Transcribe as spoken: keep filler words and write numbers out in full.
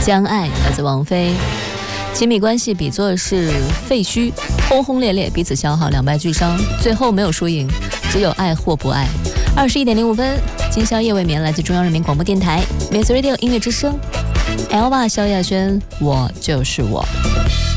相爱来自王菲。亲密关系比作是废墟，轰轰烈烈，彼此消耗，两败俱伤，最后没有输赢，只有爱或不爱。二十一点零五分，今宵夜未眠，来自中央人民广播电台 Music Radio 音乐之声 ，Elva 萧亚轩，我就是我。